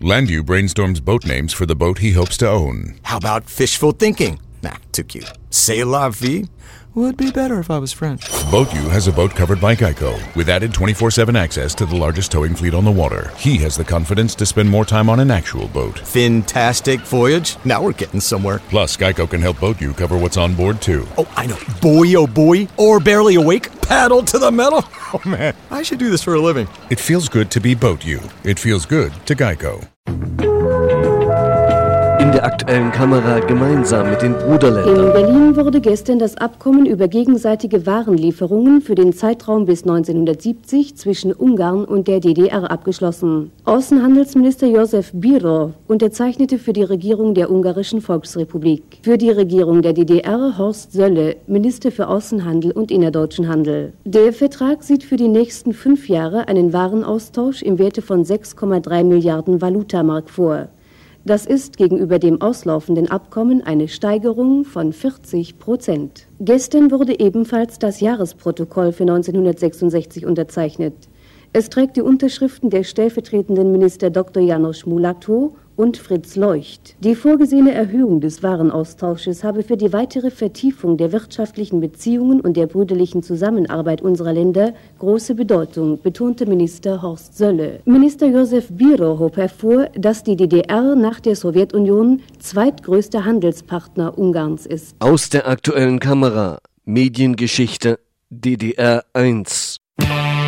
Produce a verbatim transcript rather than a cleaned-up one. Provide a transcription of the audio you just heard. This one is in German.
Landu brainstorms boat names for the boat he hopes to own. How about fishful thinking? Nah, too cute. C'est la vie? Would be better if I was French. BoatU has a boat covered by Geico, with added twenty-four seven access to the largest towing fleet on the water. He has the confidence to spend more time on an actual boat. Fantastic voyage. Now we're getting somewhere. Plus, Geico can help BoatU cover what's on board, too. Oh, I know. Boy, oh boy. Or barely awake. Paddle to the metal. Oh, man. I should do this for a living. It feels good to be BoatU. It feels good to Geico. In der aktuellen Kamera gemeinsam mit den Bruderländern. In Berlin wurde gestern das Abkommen über gegenseitige Warenlieferungen für den Zeitraum bis neunzehnhundertsiebzig zwischen Ungarn und der D D R abgeschlossen. Außenhandelsminister Josef Biro unterzeichnete für die Regierung der Ungarischen Volksrepublik. Für die Regierung der D D R Horst Sölle, Minister für Außenhandel und innerdeutschen Handel. Der Vertrag sieht für die nächsten fünf Jahre einen Warenaustausch im Werte von sechs Komma drei Milliarden Valutamark vor. Das ist gegenüber dem auslaufenden Abkommen eine Steigerung von vierzig Prozent. Gestern wurde ebenfalls das Jahresprotokoll für neunzehnhundertsechsundsechzig unterzeichnet. Es trägt die Unterschriften der stellvertretenden Minister Doktor János Mulato und Fritz Leucht. Die vorgesehene Erhöhung des Warenaustausches habe für die weitere Vertiefung der wirtschaftlichen Beziehungen und der brüderlichen Zusammenarbeit unserer Länder große Bedeutung, betonte Minister Horst Sölle. Minister Josef Biro hob hervor, dass die D D R nach der Sowjetunion zweitgrößter Handelspartner Ungarns ist. Aus der aktuellen Kamera Mediengeschichte D D R eins.